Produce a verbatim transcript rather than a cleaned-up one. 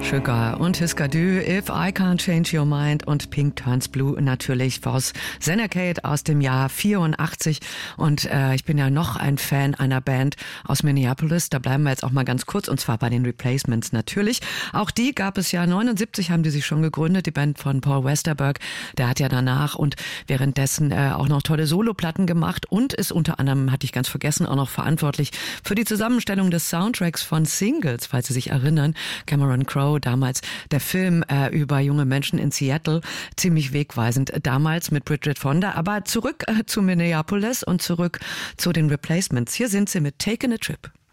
Sugar und Husker Du, If I Can't Change Your Mind und Pink Turns Blue natürlich aus Xenacate aus dem Jahr vierundachtzig. Und äh, ich bin ja noch ein Fan einer Band aus Minneapolis. Da bleiben wir jetzt auch mal ganz kurz, und zwar bei den Replacements natürlich. Auch die gab es ja neunundsiebzig, haben die sich schon gegründet, die Band von Paul Westerberg. Der hat ja danach und währenddessen äh, auch noch tolle Soloplatten gemacht und ist unter anderem, hatte ich ganz vergessen, auch noch verantwortlich für die Zusammenstellung des Soundtracks von Singles, falls Sie sich erinnern. Cameron Crowe, damals der Film äh, über junge Menschen in Seattle, ziemlich wegweisend damals mit Bridget Fonda. Aber zurück äh, zu Minneapolis und zurück zu den Replacements. Hier sind sie mit Taking a Trip.